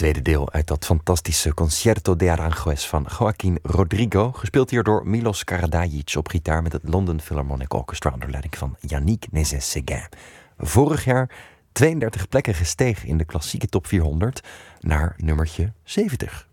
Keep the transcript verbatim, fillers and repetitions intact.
tweede deel uit dat fantastische Concierto de Aranjuez van Joaquín Rodrigo, gespeeld hier door Milos Karadzic op gitaar met het London Philharmonic Orchestra onder leiding van Yannick Nézet-Séguin. Vorig jaar tweeëndertig plekken gestegen in de klassieke top vierhonderd naar nummertje zeventig.